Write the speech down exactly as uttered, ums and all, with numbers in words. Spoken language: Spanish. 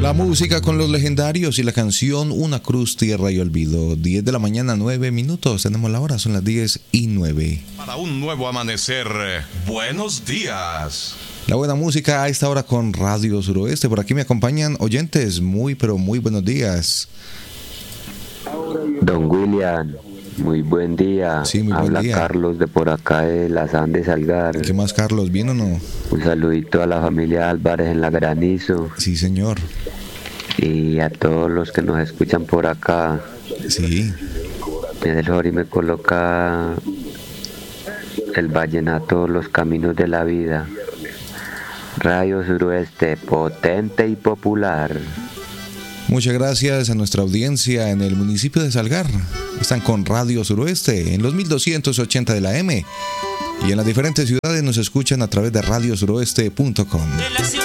La música con los legendarios y la canción Una Cruz, Tierra y Olvido. diez de la mañana, nueve minutos. Tenemos la hora, son las diez y nueve. Para un nuevo amanecer, buenos días. La buena música a esta hora con Radio Suroeste. Por aquí me acompañan oyentes. Muy, pero muy buenos días. Don William, muy buen día. Sí, muy buen Habla día. Carlos de por acá de Las Andes Salgar. ¿Qué más, Carlos? ¿Bien o no? Un saludito a la familia Álvarez en la Granizo Sí, señor. y a todos los que nos escuchan por acá. Sí. El Jori me coloca el vallenato Los Caminos de la Vida. Radio Suroeste, potente y popular. Muchas gracias a nuestra audiencia en el municipio de Salgar. Están con Radio Suroeste en los mil doscientos ochenta de la M. Y en las diferentes ciudades nos escuchan a través de radio suroeste punto com.